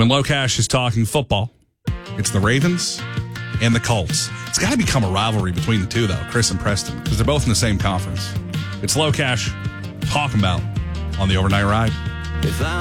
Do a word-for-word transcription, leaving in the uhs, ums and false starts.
when Low Cash is talking football, it's the Ravens and the Colts. It's got to become a rivalry between the two, though, Chris and Preston, because they're both in the same conference. It's Low Cash talking about on the Overnight Ride. If I